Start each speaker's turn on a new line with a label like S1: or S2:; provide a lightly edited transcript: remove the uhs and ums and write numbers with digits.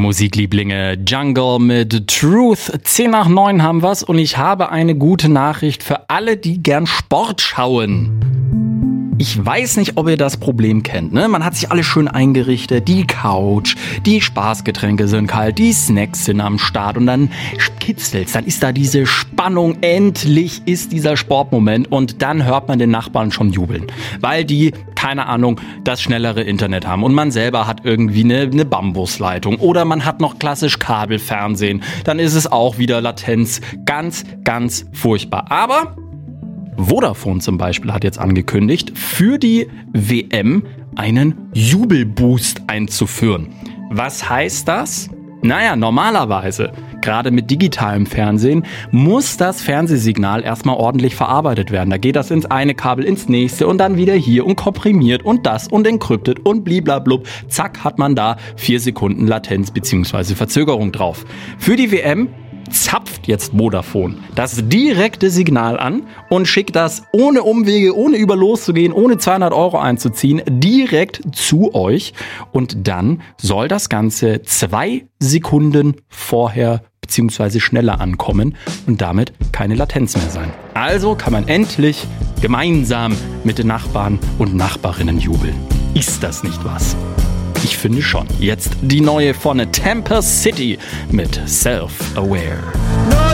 S1: Musiklieblinge, Jungle mit Truth. 10 nach 9 haben wir's und ich habe eine gute Nachricht für alle, die gern Sport schauen. Ich weiß nicht, ob ihr das Problem kennt, ne? Man hat sich alles schön eingerichtet, die Couch, die Spaßgetränke sind kalt, die Snacks sind am Start und dann kitzelt's, dann ist da diese Spannung, endlich ist dieser Sportmoment und dann hört man den Nachbarn schon jubeln, weil die, keine Ahnung, das schnellere Internet haben und man selber hat irgendwie eine Bambusleitung oder man hat noch klassisch Kabelfernsehen, dann ist es auch wieder Latenz, ganz, ganz furchtbar. Aber Vodafone zum Beispiel hat jetzt angekündigt, für die WM einen Jubelboost einzuführen. Was heißt das? Naja, normalerweise, gerade mit digitalem Fernsehen, muss das Fernsehsignal erstmal ordentlich verarbeitet werden. Da geht das ins eine Kabel, ins nächste und dann wieder hier und komprimiert und das und encrypted und bliblablub. Zack, hat man da 4 Sekunden Latenz bzw. Verzögerung drauf. Für die WM zapft jetzt Vodafone das direkte Signal an und schickt das ohne Umwege, ohne über loszugehen, ohne 200 € einzuziehen, direkt zu euch. Und dann soll das Ganze 2 Sekunden vorher bzw. schneller ankommen und damit keine Latenz mehr sein. Also kann man endlich gemeinsam mit den Nachbarn und Nachbarinnen jubeln. Ist das nicht was? Ich finde schon. Jetzt die neue von Tampa City mit Self-Aware.